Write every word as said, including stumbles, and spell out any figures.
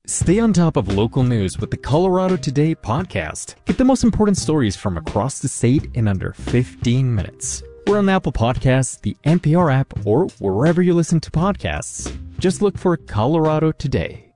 Stay on top of local news with the Colorado Today podcast. Get the most important stories from across the state in under fifteen minutes. We're on Apple Podcasts, the N P R app, or wherever you listen to podcasts. Just look for Colorado Today.